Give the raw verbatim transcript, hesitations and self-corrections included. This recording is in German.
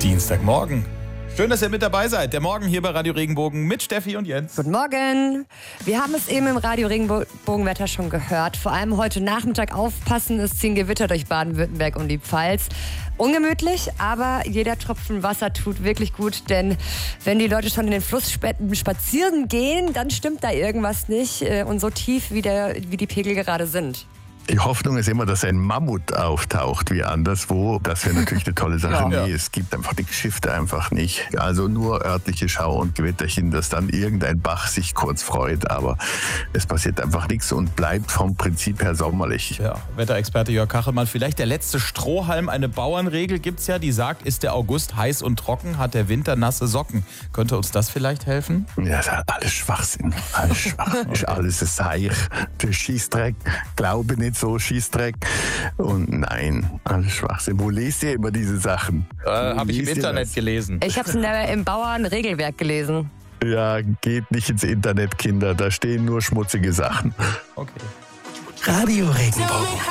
Dienstagmorgen. Schön, dass ihr mit dabei seid. Der Morgen hier bei Radio Regenbogen mit Steffi und Jens. Guten Morgen. Wir haben es eben im Radio Regenbogenwetter schon gehört. Vor allem heute Nachmittag aufpassen, es ziehen Gewitter durch Baden-Württemberg und die Pfalz. Ungemütlich, aber jeder Tropfen Wasser tut wirklich gut, denn wenn die Leute schon in den Fluss spazieren gehen, dann stimmt da irgendwas nicht und so tief wie, der, wie die Pegel gerade sind. Die Hoffnung ist immer, dass ein Mammut auftaucht wie anderswo. Das wäre natürlich eine tolle Sache. Ja. Nee, es gibt einfach die Geschifte einfach nicht. Also nur örtliche Schau- und Gewitterchen, dass dann irgendein Bach sich kurz freut. Aber es passiert einfach nichts und bleibt vom Prinzip her sommerlich. Ja, Wetterexperte Jörg Kachelmann. Vielleicht der letzte Strohhalm. Eine Bauernregel gibt's ja, die sagt, ist der August heiß und trocken, hat der Winter nasse Socken. Könnte uns das vielleicht helfen? Ja, das ist alles Schwachsinn. Alles Schwachsinn. Okay. Alles ein Seich. Der Schießdreck. Glaube nicht so Schießdreck. Und nein, alles Schwachsinn. Wo lest ihr immer diese Sachen? Äh, habe ich im Internet das? gelesen. Ich habe es im Bauernregelwerk gelesen. Ja, geht nicht ins Internet, Kinder. Da stehen nur schmutzige Sachen. Okay. Radio Regenbogen.